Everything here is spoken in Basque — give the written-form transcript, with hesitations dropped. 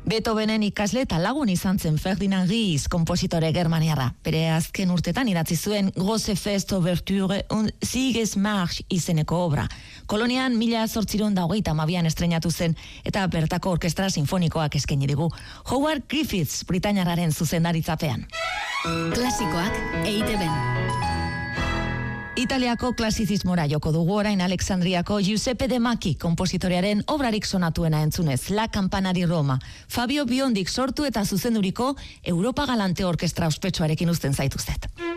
Beethovenen ikasle eta lagun izan zen Ferdinand Ries, kompositore germaniarra. Bere azken urtetan idatzi zuen Große Fest, Ouverture und Siegesmarsch izeneko obra. Kolonian 1822an estrenatu zen eta bertako orkestra sinfonikoak eskaini digu. Howard Griffiths, Britainiarraren zuzendaritzapean. Klasikoak EITB-n. Italiako klasizismora joko dugu orain Alexandriako Giuseppe De Macchi kompositorearen obrarik sonatuena entzunez, La Campana di Roma. Fabio Biondik sortu eta zuzenduriko Europa Galante Orkestra ospetsuarekin uzten zaituztet.